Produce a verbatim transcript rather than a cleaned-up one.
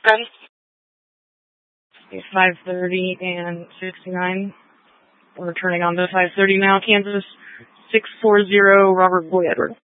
Good. five thirty and sixty-nine. We're turning on to five thirty now, Kansas. six four zero, Robert Boy Edward.